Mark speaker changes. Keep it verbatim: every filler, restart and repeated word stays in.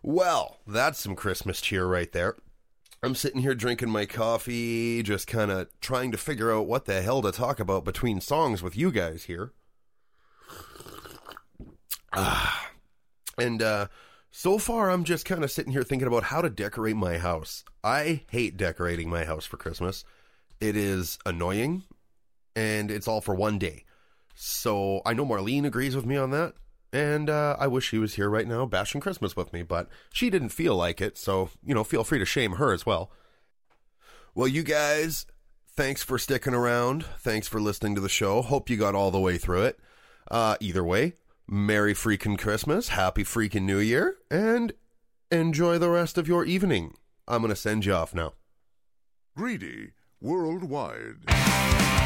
Speaker 1: Well, that's some Christmas cheer right there. I'm sitting here drinking my coffee, just kind of trying to figure out what the hell to talk about between songs with you guys here. Ah, and uh, so far I'm just kind of sitting here thinking about how to decorate my house. I hate decorating my house for Christmas. It is annoying, and it's all for one day. So I know Marlene agrees with me on that. And uh, I wish she was here right now bashing Christmas with me, but she didn't feel like it, so, you know, feel free to shame her as well. Well, you guys, thanks for sticking around. Thanks for listening to the show. Hope you got all the way through it. Uh, either way, Merry freaking Christmas, Happy freaking New Year, and enjoy the rest of your evening. I'm going to send you off now.
Speaker 2: Greedy Worldwide.